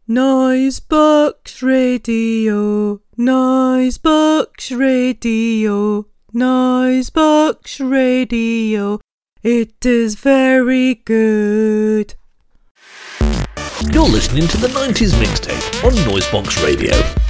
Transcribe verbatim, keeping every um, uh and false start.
Noisebox Radio, Noisebox Radio, Noisebox Radio. It is very good. You're listening to the nineties Mixtape on Noisebox Radio.